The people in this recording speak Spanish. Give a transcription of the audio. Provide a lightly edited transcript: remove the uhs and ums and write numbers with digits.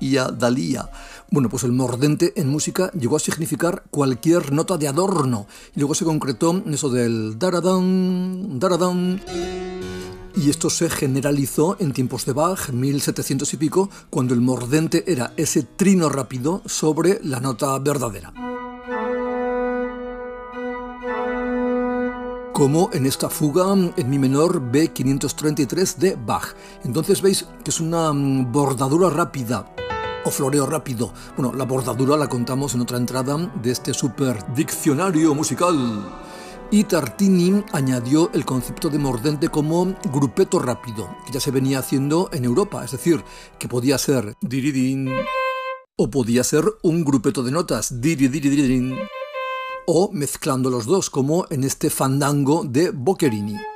Ia Dalia. Bueno, pues el mordente en música llegó a significar cualquier nota de adorno y luego se concretó en eso del daradán, daradán. Y esto se generalizó en tiempos de Bach, 1700 y pico, cuando el mordente era ese trino rápido sobre la nota verdadera. Como en esta fuga en mi menor B533 de Bach. Entonces veis que es una bordadura rápida o floreo rápido. Bueno, la bordadura la contamos en otra entrada de este super diccionario musical. Y Tartini añadió el concepto de mordente como grupeto rápido, que ya se venía haciendo en Europa, es decir, que podía ser diridín o podía ser un grupeto de notas, diridiridin, o mezclando los dos, como en este fandango de Boccherini.